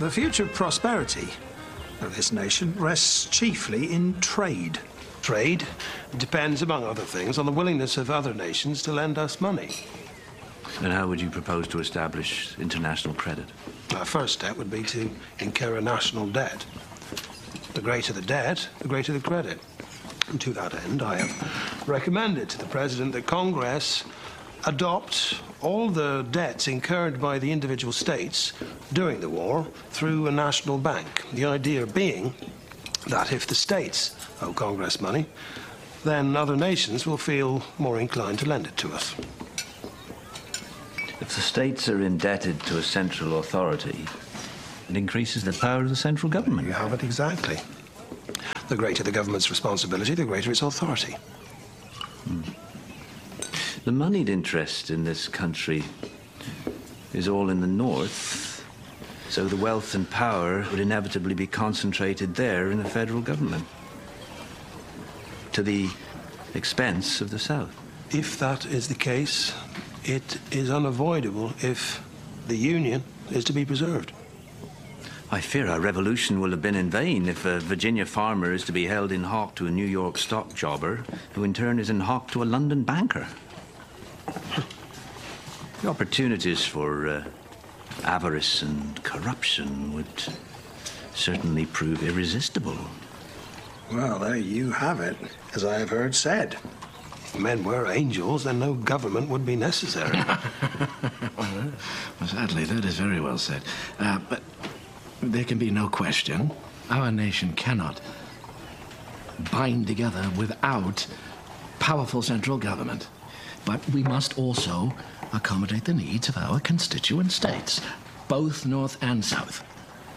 The future prosperity of this nation rests chiefly in trade. Trade depends, among other things, on the willingness of other nations to lend us money. And how would you propose to establish international credit? Our first step would be to incur a national debt. The greater the debt, the greater the credit. And to that end, I have recommended to the President that Congress adopt all the debts incurred by the individual states during the war through a national bank. The idea being that if the states owe Congress money, then other nations will feel more inclined to lend it to us. If the states are indebted to a central authority, it increases the power of the central government. You have it exactly. The greater the government's responsibility, the greater its authority. The moneyed interest in this country is all in the north, so the wealth and power would inevitably be concentrated there in the federal government, to the expense of the south. If that is the case, it is unavoidable if the Union is to be preserved. I fear our revolution will have been in vain if a Virginia farmer is to be held in hock to a New York stock jobber, who in turn is in hock to a London banker. The opportunities for avarice and corruption would certainly prove irresistible. Well, there you have it, as I have heard said. If men were angels, then no government would be necessary. Well, sadly, that is very well said. But there can be no question. Our nation cannot bind together without powerful central government. But we must also accommodate the needs of our constituent states, both North and South.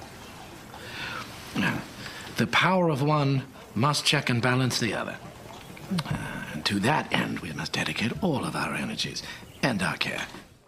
Now, the power of one must check and balance the other. And to that end, we must dedicate all of our energies and our care.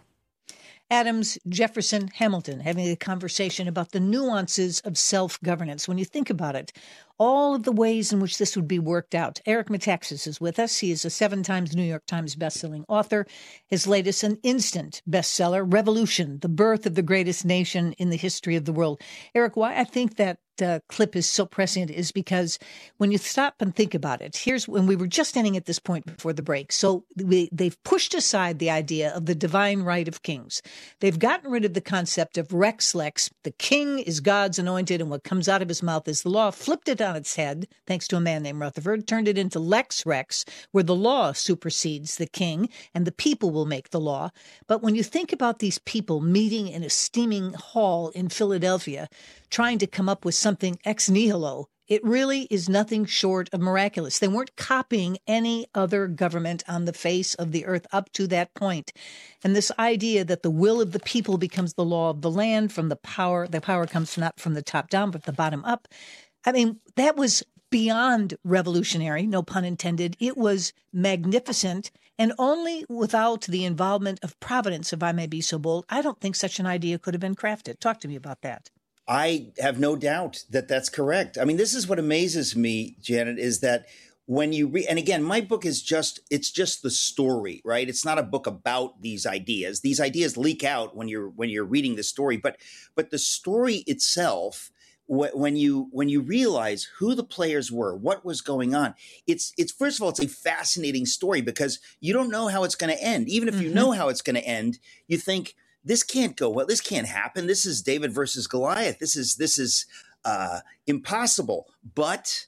Adams, Jefferson, Hamilton having a conversation about the nuances of self-governance. When you think about it, all of the ways in which this would be worked out. Eric Metaxas is with us. He is a 7 times New York Times bestselling author. His latest, an instant bestseller, Revolution, the Birth of the Greatest Nation in the History of the World. Eric, why I think that clip is so prescient is because when you stop and think about it, here's when we were just ending at this point before the break. So they've pushed aside the idea of the divine right of kings. They've gotten rid of the concept of Rex Lex. The king is God's anointed and what comes out of his mouth is the law. Flipped it on its head, thanks to a man named Rutherford, turned it into Lex Rex, where the law supersedes the king and the people will make the law. But when you think about these people meeting in a steaming hall in Philadelphia, trying to come up with something ex nihilo, it really is nothing short of miraculous. They weren't copying any other government on the face of the earth up to that point. And this idea that the will of the people becomes the law of the land, from the power comes not from the top down, but the bottom up. I mean, that was beyond revolutionary, no pun intended. It was magnificent, and only without the involvement of Providence, if I may be so bold, I don't think such an idea could have been crafted. Talk to me about that. I have no doubt that that's correct. I mean, this is what amazes me, Janet, is that when you read, and again, my book is it's just the story, right? It's not a book about these ideas. These ideas leak out when you're reading the story, but the story itself, when you realize who the players were, what was going on, it's first of all, it's a fascinating story because you don't know how it's going to end. Even if you know how it's going to end, you think, this can't go well. This can't happen. This is David versus Goliath. This is impossible. But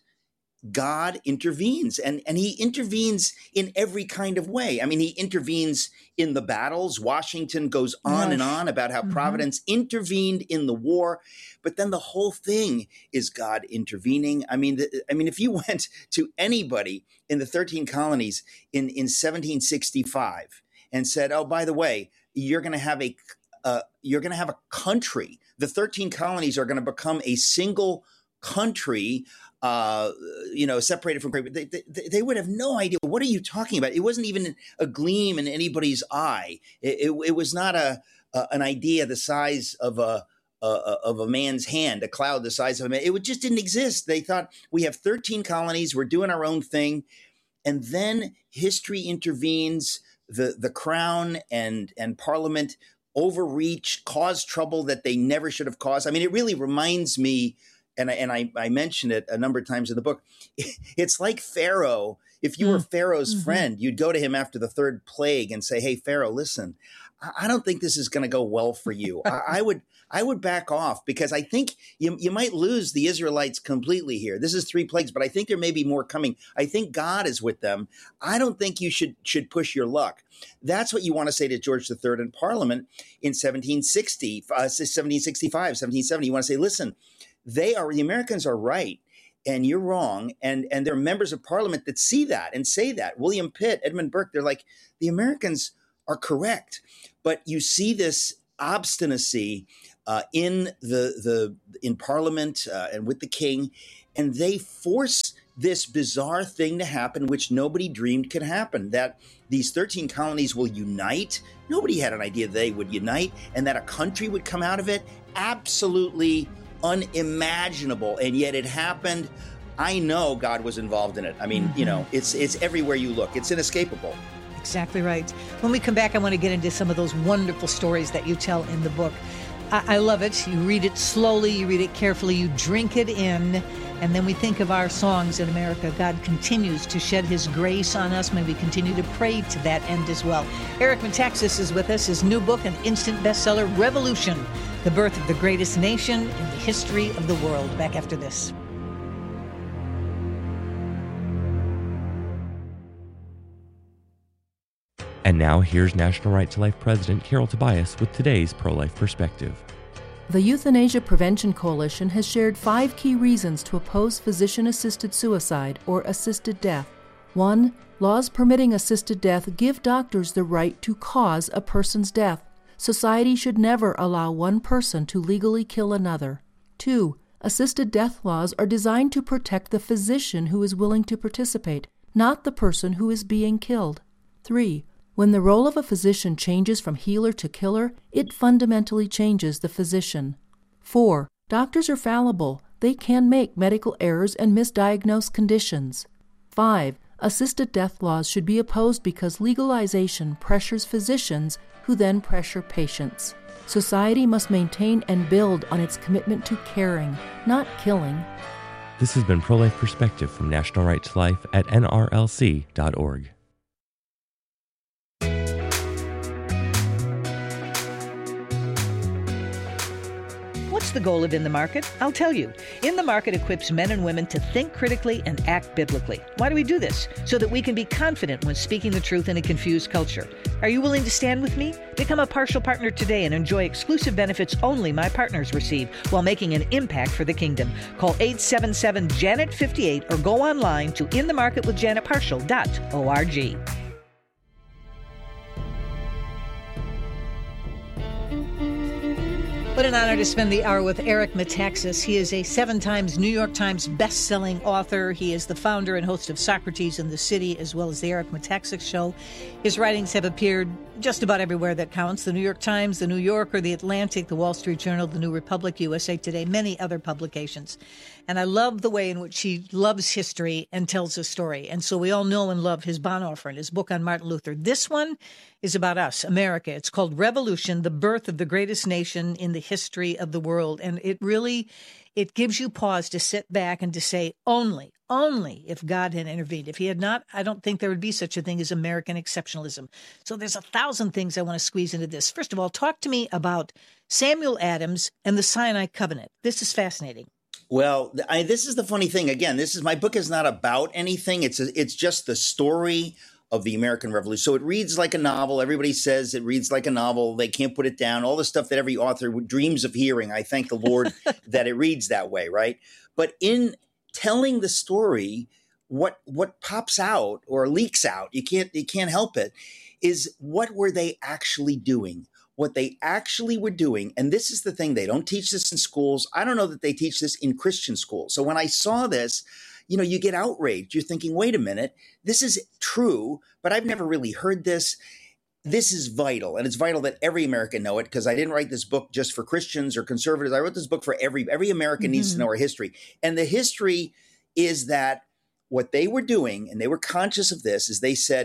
God intervenes, and he intervenes in every kind of way. I mean, he intervenes in the battles. Washington goes on and on about how Providence intervened in the war, but then the whole thing is God intervening. I mean, if you went to anybody in the 13 colonies in 1765 and said, "Oh, by the way, you're going to have a country. The 13 colonies are going to become a single country, separated from Great Britain." They would have no idea. What are you talking about? It wasn't even a gleam in anybody's eye. It was not an idea the size of a man's hand, a cloud the size of a man. It just didn't exist. They thought, we have 13 colonies. We're doing our own thing. And then history intervenes. The crown and parliament overreach, cause trouble that they never should have caused. I mean, it really reminds me, and I mentioned it a number of times in the book, it's like Pharaoh. If you were Pharaoh's friend, you'd go to him after the third plague and say, hey, Pharaoh, listen, I don't think this is going to go well for you. I would back off, because I think you might lose the Israelites completely here. This is 3 plagues, but I think there may be more coming. I think God is with them. I don't think you should push your luck. That's what you want to say to George III in Parliament in 1765, 1770. You want to say, listen, the Americans are right, and you're wrong. And there are members of Parliament that see that and say that. William Pitt, Edmund Burke, they're like, the Americans are correct. But you see this obstinacy in Parliament and with the king, and they force this bizarre thing to happen, which nobody dreamed could happen, that these 13 colonies will unite. Nobody had an idea they would unite, and that a country would come out of it. Absolutely unimaginable, and yet it happened. I know God was involved in it. I mean, it's everywhere you look. It's inescapable. Exactly right. When we come back, I want to get into some of those wonderful stories that you tell in the book. I love it. You read it slowly, you read it carefully, you drink it in, and then we think of our songs in America. God continues to shed his grace on us. May we continue to pray to that end as well. Eric Metaxas is with us. His new book, an instant bestseller, Revolution, the birth of the greatest nation in the history of the world. Back after this. And now here's National Right to Life President Carol Tobias with today's pro-life perspective. The Euthanasia Prevention Coalition has shared 5 key reasons to oppose physician-assisted suicide or assisted death. 1. Laws permitting assisted death give doctors the right to cause a person's death. Society should never allow one person to legally kill another. 2. Assisted death laws are designed to protect the physician who is willing to participate, not the person who is being killed. 3. When the role of a physician changes from healer to killer, it fundamentally changes the physician. 4. Doctors are fallible. They can make medical errors and misdiagnose conditions. 5. Assisted death laws should be opposed because legalization pressures physicians who then pressure patients. Society must maintain and build on its commitment to caring, not killing. This has been Pro-Life Perspective from National Right to Life at nrlc.org. What's the goal of In the Market? I'll tell you. In the Market equips men and women to think critically and act biblically. Why do we do this? So that we can be confident when speaking the truth in a confused culture. Are you willing to stand with me? Become a partial partner today and enjoy exclusive benefits only my partners receive while making an impact for the kingdom. Call 877-JANET-58 or go online to inthemarketwithjanetpartial.org. What an honor to spend the hour with Eric Metaxas. He is a 7-times New York Times best-selling author. He is the founder and host of Socrates in the City, as well as the Eric Metaxas Show. His writings have appeared just about everywhere that counts. The New York Times, the New Yorker, the Atlantic, the Wall Street Journal, the New Republic, USA Today, many other publications. And I love the way in which he loves history and tells a story. And so we all know and love his Bonhoeffer and his book on Martin Luther. This one is about us, America. It's called Revolution, the birth of the greatest nation in the history of the world. And it gives you pause to sit back and to say, only if God had intervened. If he had not, I don't think there would be such a thing as American exceptionalism. So there's 1,000 things I want to squeeze into this. First of all, talk to me about Samuel Adams and the Sinai Covenant. This is fascinating. Well, this is the funny thing. Again, my book is not about anything. It's just the story of the American Revolution. So it reads like a novel. Everybody says it reads like a novel. They can't put it down. All the stuff that every author dreams of hearing. I thank the Lord that it reads that way, right? But in telling the story, what pops out or leaks out, you can't help it, is what were they actually doing? What they actually were doing, and this is the thing, they don't teach this in schools. I don't know that they teach this in Christian schools. So when I saw this, you get outraged. You're thinking, wait a minute, this is true, but I've never really heard this. This is vital, and it's vital that every American know it, because I didn't write this book just for Christians or conservatives. I wrote this book for every American needs to know our history. And the history is that what they were doing, and they were conscious of this, is they said,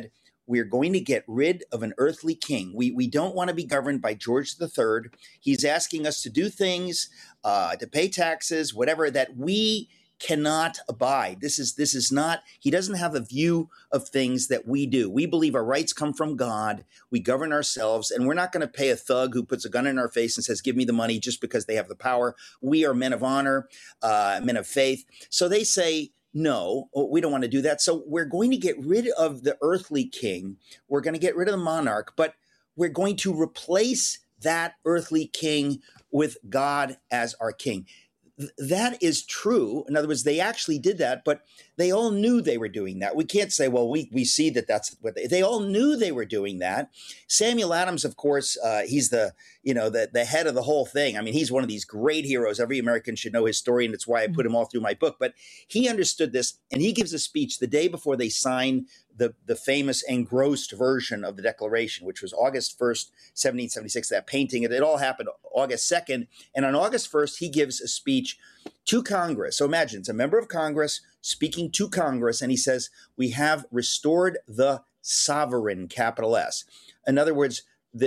we're going to get rid of an earthly king. We don't want to be governed by George III. He's asking us to do things, to pay taxes, whatever, that we cannot abide. This is not, he doesn't have a view of things that we do. We believe our rights come from God. We govern ourselves, and we're not going to pay a thug who puts a gun in our face and says, give me the money just because they have the power. We are men of honor, men of faith. So they say, no, we don't want to do that. So we're going to get rid of the earthly king. We're going to get rid of the monarch, but we're going to replace that earthly king with God as our king. That is true. In other words, they actually did that, but they all knew they were doing that. We can't say, well, we see that that's what they all knew they were doing that. Samuel Adams, of course, he's the head of the whole thing. I mean, he's one of these great heroes. Every American should know his story, and it's why I put him all through my book. But he understood this, and he gives a speech the day before they sign the famous engrossed version of the Declaration, which was August 1st, 1776, that painting. It all happened August 2nd. And on August 1st, he gives a speech to Congress. So imagine, it's a member of Congress speaking to Congress, and he says, we have restored the sovereign, capital S. In other words,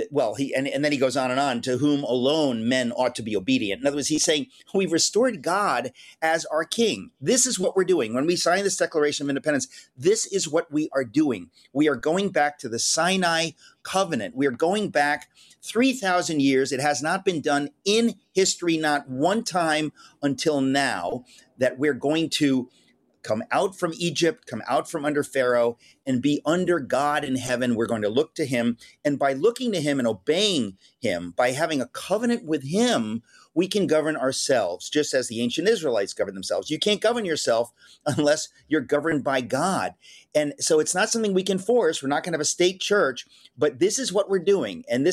and then he goes on, to whom alone men ought to be obedient. In other words, he's saying, we've restored God as our king. This is what we're doing. When we sign this Declaration of Independence, this is what we are doing. We are going back to the Sinai covenant. We are going back 3,000 years. It has not been done in history, not one time until now, that we're going to come out from Egypt, come out from under Pharaoh, and be under God in heaven. We're going to look to him. And by looking to him and obeying him, by having a covenant with him, we can govern ourselves, just as the ancient Israelites governed themselves. You can't govern yourself unless you're governed by God. And so it's not something we can force. We're not going to have a state church, but this is what we're doing. And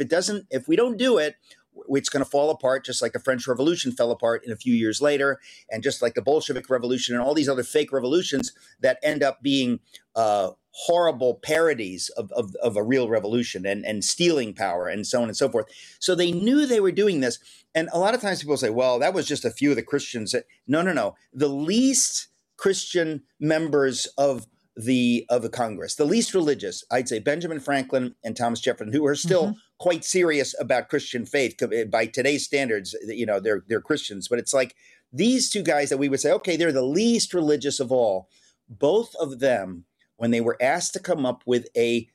if we don't do it, it's going to fall apart, just like the French Revolution fell apart in a few years later, and just like the Bolshevik Revolution and all these other fake revolutions that end up being horrible parodies of a real revolution and stealing power and so on and so forth. So they knew they were doing this. And a lot of times people say, well, that was just a few of the Christians. No. The least Christian members of the Congress, the least religious, I'd say Benjamin Franklin and Thomas Jefferson, who are still quite serious about Christian faith by today's standards. They're Christians, but it's like these two guys that we would say, okay, they're the least religious of all. Both of them, when they were asked to come up with a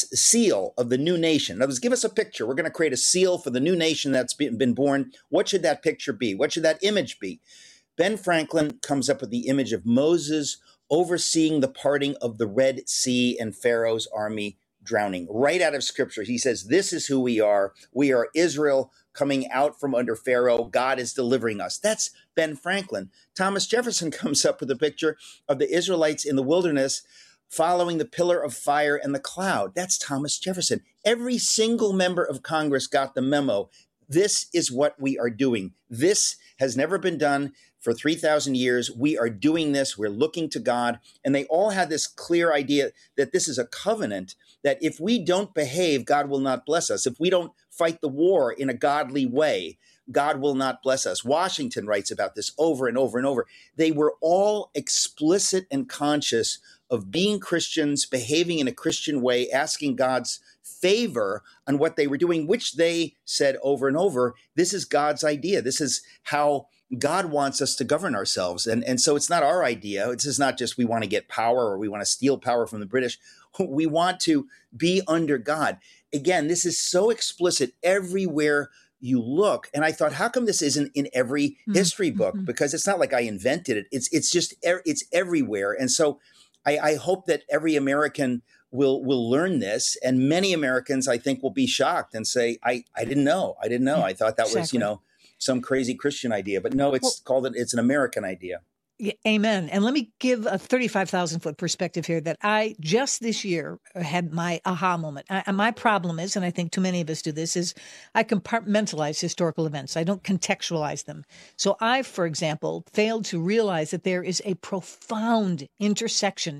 seal of the new nation, in other words, give us a picture. We're going to create a seal for the new nation that's been born. What should that picture be? What should that image be? Ben Franklin comes up with the image of Moses overseeing the parting of the Red Sea and Pharaoh's army drowning. Right out of Scripture, he says, this is who we are. We are Israel coming out from under Pharaoh. God is delivering us. That's Ben Franklin. Thomas Jefferson comes up with a picture of the Israelites in the wilderness following the pillar of fire and the cloud. That's Thomas Jefferson. Every single member of Congress got the memo. This is what we are doing. This has never been done for 3,000 years. We are doing this. We're looking to God. And they all had this clear idea that this is a covenant, that if we don't behave, God will not bless us. If we don't fight the war in a godly way, God will not bless us. Washington writes about this over and over and over. They were all explicit and conscious of being Christians, behaving in a Christian way, asking God's favor on what they were doing, which they said over and over, this is God's idea. This is how God wants us to govern ourselves. And so it's not our idea. It's just not just we want to get power or we want to steal power from the British. We want to be under God. Again, this is so explicit everywhere you look. And I thought, how come this isn't in every history book? Because it's not like I invented it. It's everywhere. And so I hope that every American will learn this. And many Americans, I think, will be shocked and say, I didn't know. I thought that was, some crazy Christian idea. But no, it's an American idea. Yeah, amen. And let me give a 35,000-foot perspective here that I just this year had my aha moment. My problem is, and I think too many of us do this, is I compartmentalize historical events. I don't contextualize them. So I, for example, failed to realize that there is a profound intersection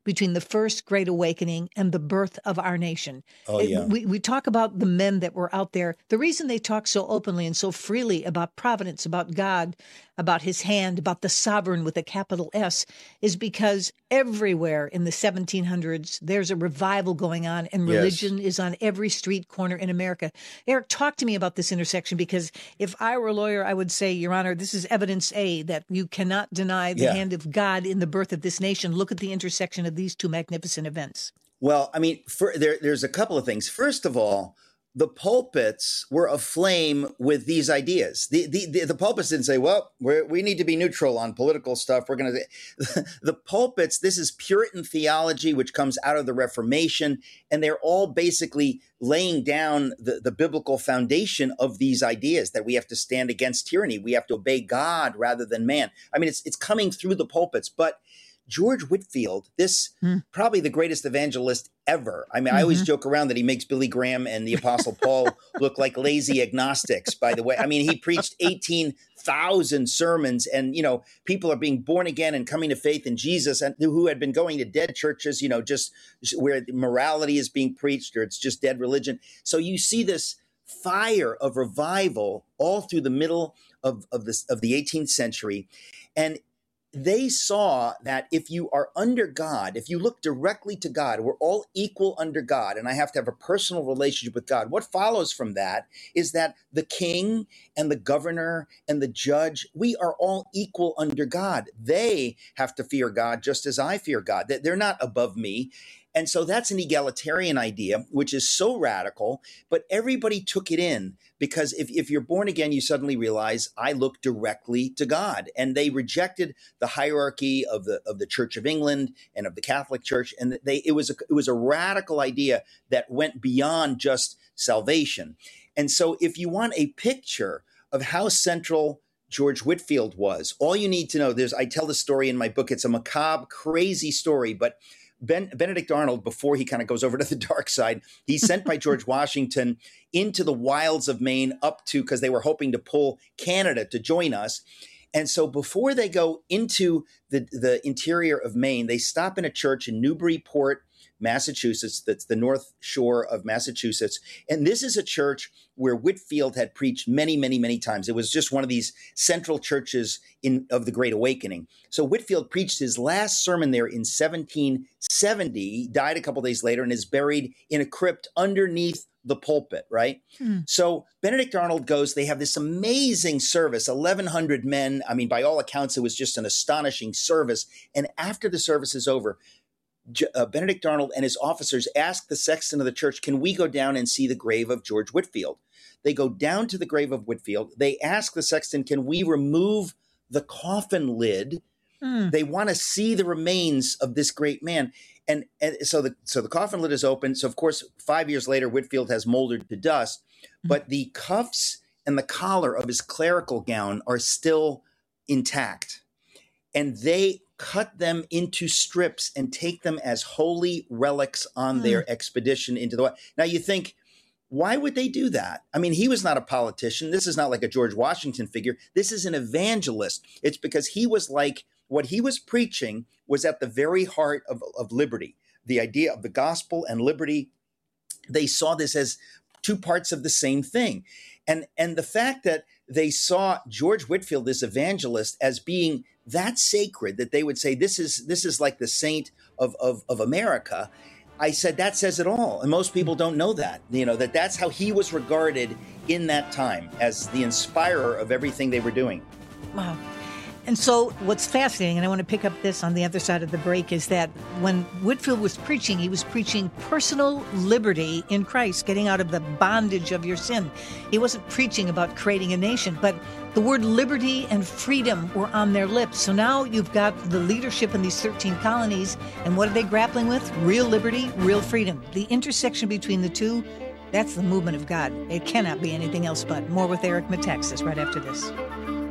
between the First Great Awakening and the birth of our nation. Oh, yeah. We talk about the men that were out there. The reason they talk so openly and so freely about providence, about God, about his hand, about the sovereign with a capital S, is because everywhere in the 1700s, there's a revival going on, and religion is on every street corner in America. Eric, talk to me about this intersection, because if I were a lawyer, I would say, Your Honor, this is evidence A, that you cannot deny the hand of God in the birth of this nation. Look at the intersection of these two magnificent events. Well, I mean, there's a couple of things. First of all, the pulpits were aflame with these ideas. The pulpits didn't say, well, we need to be neutral on political stuff. We're going to the pulpits. This is Puritan theology, which comes out of the Reformation. And they're all basically laying down the biblical foundation of these ideas that we have to stand against tyranny. We have to obey God rather than man. I mean, it's coming through the pulpits. But George Whitefield, probably the greatest evangelist ever. I mean, I always joke around that he makes Billy Graham and the Apostle Paul look like lazy agnostics, by the way. I mean, he preached 18,000 sermons, and, people are being born again and coming to faith in Jesus, and who had been going to dead churches, just where morality is being preached, or it's just dead religion. So you see this fire of revival all through the middle of the 18th century. And they saw that if you are under God, if you look directly to God, we're all equal under God, and I have to have a personal relationship with God. What follows from that is that the king and the governor and the judge, we are all equal under God. They have to fear God just as I fear God. They're not above me. And so that's an egalitarian idea, which is so radical, but everybody took it in, because if you're born again, you suddenly realize I look directly to God. And they rejected the hierarchy of the Church of England and of the Catholic Church. And it was a radical idea that went beyond just salvation. And so if you want a picture of how central George Whitefield was, all you need to know, I tell the story in my book. It's a macabre, crazy story, but Benedict Arnold, before he kind of goes over to the dark side, he's sent by George Washington into the wilds of Maine because they were hoping to pull Canada to join us. And so before they go into the interior of Maine, they stop in a church in Newburyport, Massachusetts. That's the north shore of Massachusetts. And this is a church where Whitefield had preached many, many, many times. It was just one of these central churches of the Great Awakening. So Whitefield preached his last sermon there in 1770. He died a couple days later and is buried in a crypt underneath the pulpit, right? So Benedict Arnold goes, they have this amazing service, 1,100 men. I mean, by all accounts, it was just an astonishing service. And after the service is over, Benedict Arnold and his officers ask the sexton of the church, can we go down and see the grave of George Whitefield? They go down to the grave of Whitefield. They ask the sexton, can we remove the coffin lid? They want to see the remains of this great man. And so the coffin lid is open. So, of course, 5 years later, Whitefield has moldered to dust. But the cuffs and the collar of his clerical gown are still intact. And they cut them into strips and take them as holy relics on their expedition into the wild. Now you think, why would they do that? I mean, he was not a politician. This is not like a George Washington figure. This is an evangelist. It's because he was like, what he was preaching was at the very heart of liberty, the idea of the gospel and liberty. They saw this as two parts of the same thing. And the fact that they saw George Whitefield, this evangelist, as being that sacred that they would say, this is like the saint of America. I said, that says it all. And most people don't know that, that's how he was regarded in that time, as the inspirer of everything they were doing. Wow. And so what's fascinating, and I want to pick up this on the other side of the break, is that when Whitefield was preaching, he was preaching personal liberty in Christ, getting out of the bondage of your sin. He wasn't preaching about creating a nation, but the word liberty and freedom were on their lips. So now you've got the leadership in these 13 colonies, and what are they grappling with? Real liberty, real freedom. The intersection between the two, that's the movement of God. It cannot be anything else but. More with Eric Metaxas right after this.